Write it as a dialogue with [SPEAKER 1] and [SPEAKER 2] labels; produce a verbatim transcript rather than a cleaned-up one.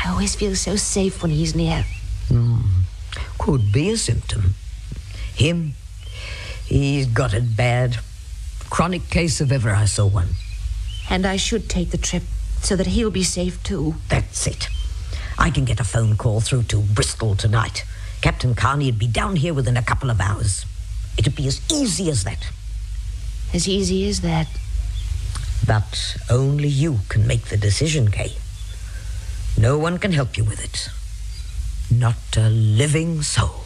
[SPEAKER 1] I always feel so safe when he's near.
[SPEAKER 2] Mm. Could be a symptom. Him, he's got it bad. Chronic case if ever I saw one.
[SPEAKER 1] And I should take the trip so that he'll be safe too.
[SPEAKER 2] That's it. I can get a phone call through to Bristol tonight. Captain Carney'd be down here within a couple of hours. It'd be as easy as that.
[SPEAKER 1] As easy as that.
[SPEAKER 2] But only you can make the decision, Kay. No one can help you with it. Not a living soul.